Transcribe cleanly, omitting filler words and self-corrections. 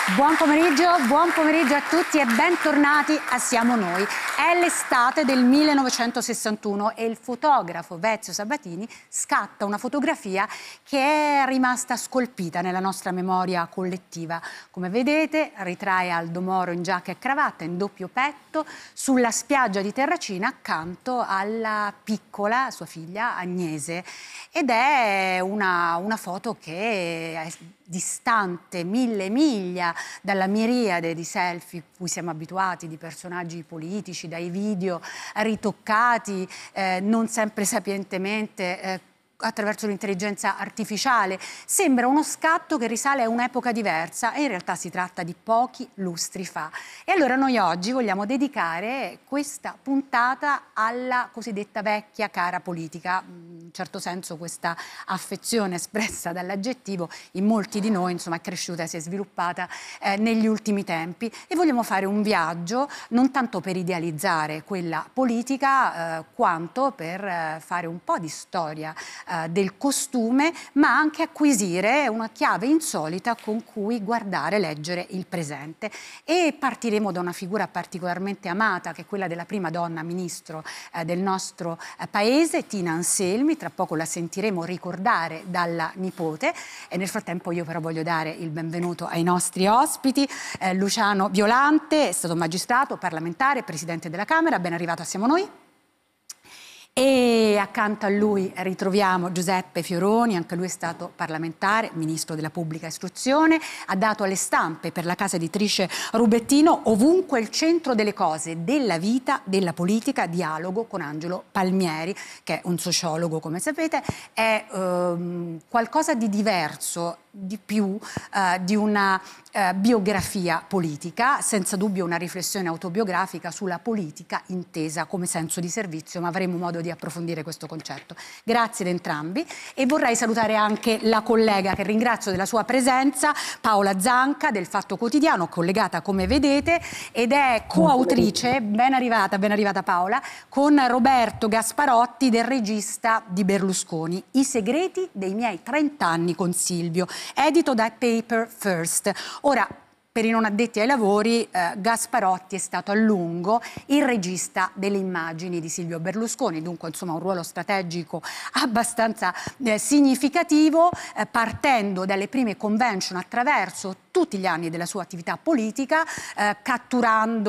Buon pomeriggio a tutti e bentornati a Siamo Noi. È l'estate del 1961 e il fotografo Vezio Sabatini scatta una fotografia che è rimasta scolpita nella nostra memoria collettiva. Come vedete, ritrae Aldo Moro in giacca e cravatta, in doppio petto, sulla spiaggia di Terracina accanto alla piccola, sua figlia Agnese. Ed è una foto che è distante 1000 miglia dalla miriade di selfie cui siamo abituati, di personaggi politici, dai video ritoccati, non sempre sapientemente, attraverso l'intelligenza artificiale. Sembra uno scatto che risale a un'epoca diversa e in realtà si tratta di pochi lustri fa. E allora noi oggi vogliamo dedicare questa puntata alla cosiddetta vecchia cara politica. In un certo senso questa affezione espressa dall'aggettivo in molti di noi insomma è cresciuta e si è sviluppata negli ultimi tempi, e vogliamo fare un viaggio non tanto per idealizzare quella politica quanto per fare un po' di storia del costume, ma anche acquisire una chiave insolita con cui guardare, leggere il presente. E partiremo da una figura particolarmente amata, che è quella della prima donna ministro del nostro paese, Tina Anselmi. Tra poco la sentiremo ricordare dalla nipote, e nel frattempo io però voglio dare il benvenuto ai nostri ospiti. Luciano Violante è stato magistrato, parlamentare, presidente della Camera, ben arrivato a Siamo Noi. E accanto a lui ritroviamo Giuseppe Fioroni, anche lui è stato parlamentare, ministro della pubblica istruzione, ha dato alle stampe per la casa editrice Rubettino Ovunque il centro delle cose, della vita, della politica, dialogo con Angelo Palmieri, che è un sociologo, come sapete. È qualcosa di diverso, di più di una biografia politica, senza dubbio una riflessione autobiografica sulla politica intesa come senso di servizio, ma avremo modo di approfondire questo concetto. Grazie ad entrambi, e vorrei salutare anche la collega che ringrazio della sua presenza, Paola Zanca del Fatto Quotidiano, collegata come vedete, ed è coautrice, ben arrivata Paola, con Roberto Gasparotti del Regista di Berlusconi, I segreti dei miei 30 anni con Silvio, edito da Paper First. Ora, per i non addetti ai lavori, Gasparotti è stato a lungo il regista delle immagini di Silvio Berlusconi, dunque insomma un ruolo strategico abbastanza significativo, partendo dalle prime convention attraverso tutti gli anni della sua attività politica, catturando